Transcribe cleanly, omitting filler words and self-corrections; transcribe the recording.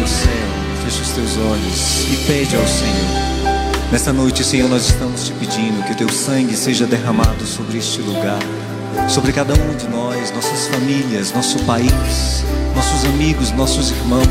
céu, fecha os teus olhos e pede ao Senhor. Nessa noite, Senhor, nós estamos te pedindo que o teu sangue seja derramado sobre este lugar, sobre cada um de nós, nossas famílias, nosso país, nossos amigos, nossos irmãos.